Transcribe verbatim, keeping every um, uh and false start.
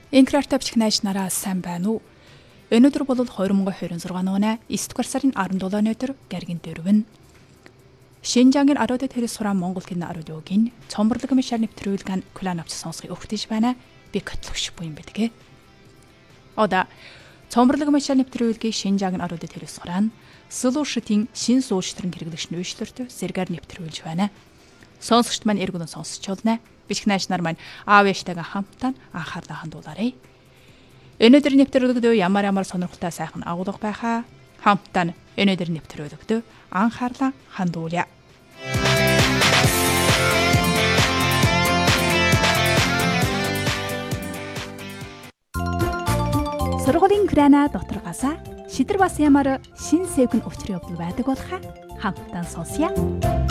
Инкрарта бичлэгнээс нараа сайн байна уу? Өнөөдөр бол две тысячи двадцать шесть оны девять дугаар сарын дөрөвдүгээр өнөөдөр Гаргийн дөрвөн. Шинжангийн арууд тэрс суран Монгол хэлний аруудын цомборлог мишар нэвтрүүлгэн клан авч сонсхийг өгтөж байна. Би котлогш буюу бэлгээ. Ода цомборлог мишар нэвтрүүлгийн Шинжангийн арууд тэрс суран Слушатын шин суучтрын хэрэглэгч нөөшлөртөө сэргээр нэвтрүүлж байна. Сонсогчд маань эргэн сонсч болно. Бичлэгнээс нар маань аав ээжтэйгээ хамтдаа анхаарлаа хандуулаарай. Өнөөдөр нэвтрүүлэгдөө ямар ямар сонирхолтой сайхан агуулга байхаа хамтдаа өнөөдөр нэвтрүүлэгдөө анхаарлаа хандуулъя. Сургуулийн крана доторгоосаа шидэр бас ямар шин сэвгэн өвчр явдал байдаг болохаа хамтдаа сонсъё.